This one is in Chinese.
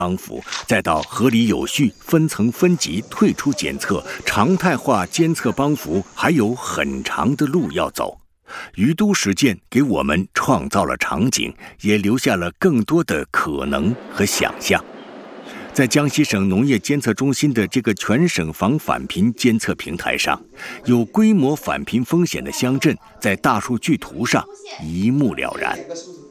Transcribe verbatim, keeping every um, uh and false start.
帮扶，再到合理有序、分层分级退出监测、常态化监测帮扶，还有很长的路要走。鱼都实践给我们创造了场景，也留下了更多的可能和想象。在江西省农业监测中心的这个全省防返贫监测平台上，有规模返贫风险的乡镇在大数据图上一目了然。